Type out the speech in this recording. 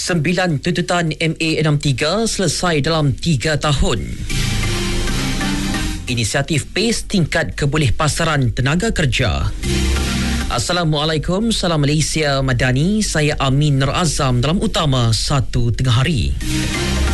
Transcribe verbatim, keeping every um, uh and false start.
Sembilan tuntutan M A enam tiga selesai dalam tiga tahun. Inisiatif PACE tingkat kebolehpasaran tenaga kerja. Assalamualaikum, salam Malaysia Madani. Saya Amin Nur Azam dalam utama satu tengah hari.